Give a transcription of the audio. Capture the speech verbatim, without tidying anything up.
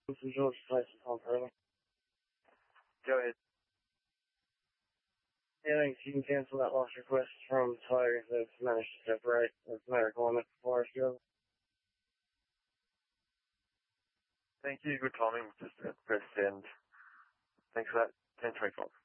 This is George Tyson call further. Go ahead. Yeah, thanks. You can cancel that lost request from Tyre that's managed to separate with medical limit before I go. Thank you. Good timing. Just uh, press send. Thanks for that. ten twenty-five.